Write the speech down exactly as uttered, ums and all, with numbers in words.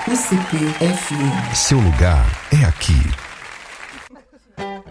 U C P F M. Seu lugar é aqui.